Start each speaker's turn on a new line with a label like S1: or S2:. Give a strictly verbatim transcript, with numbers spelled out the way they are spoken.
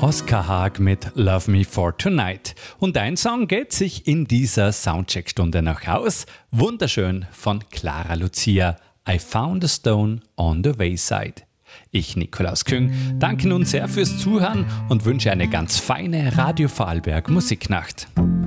S1: Oskar Haag mit Love Me For Tonight. Und ein Song geht sich in dieser Soundcheck-Stunde noch aus. Wunderschön von Clara Lucia. I Found a Stone on the Wayside. Ich, Nikolaus Küng, danke nun sehr fürs Zuhören und wünsche eine ganz feine Radio Vorarlberg Musiknacht.